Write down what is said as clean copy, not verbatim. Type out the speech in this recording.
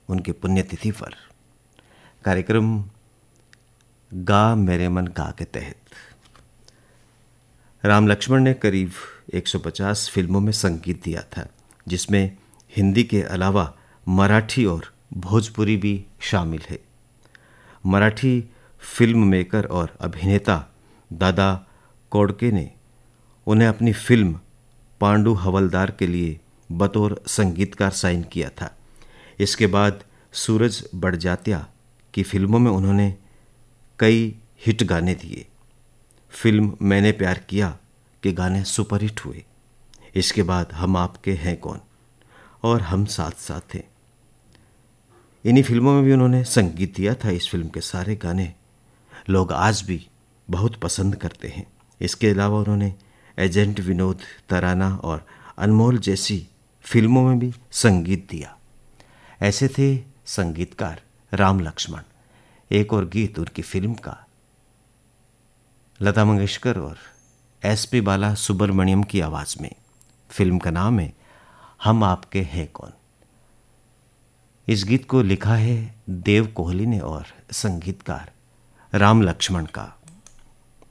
उनकी पुण्यतिथि पर कार्यक्रम गा मेरे मन गा के तहत राम लक्ष्मण ने करीब 150 फिल्मों में संगीत दिया था, जिसमें हिंदी के अलावा मराठी और भोजपुरी भी शामिल है। मराठी फिल्म मेकर और अभिनेता दादा कोडके ने उन्हें अपनी फिल्म पांडु हवलदार के लिए बतौर संगीतकार साइन किया था। इसके बाद सूरज बड़जात्या की फिल्मों में उन्होंने कई हिट गाने दिए। फिल्म मैंने प्यार किया के गाने सुपरहिट हुए। इसके बाद हम आपके हैं कौन और हम साथ साथ हैं, इन्हीं फिल्मों में भी उन्होंने संगीत दिया था। इस फिल्म के सारे गाने लोग आज भी बहुत पसंद करते हैं। इसके अलावा उन्होंने एजेंट विनोद, तराना और अनमोल जैसी फिल्मों में भी संगीत दिया। ऐसे थे संगीतकार राम लक्ष्मण। एक और गीत उनकी फिल्म का लता मंगेशकर और एसपी बाला सुब्रमण्यम की आवाज में। फिल्म का नाम है हम आपके हैं कौन। इस गीत को लिखा है देव कोहली ने और संगीतकार राम लक्ष्मण का।